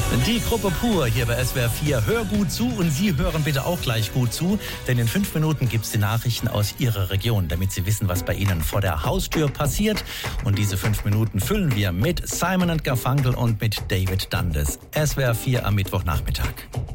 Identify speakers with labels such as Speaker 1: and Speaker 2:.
Speaker 1: Die Gruppe Pur hier bei SWR 4. Hör gut zu und Sie hören bitte auch gleich gut zu, denn in 5 Minuten gibt es die Nachrichten aus Ihrer Region, damit Sie wissen, was bei Ihnen vor der Haustür passiert. Und diese 5 Minuten füllen wir mit Simon & Garfunkel und mit David Dundes. SWR 4 am Mittwochnachmittag.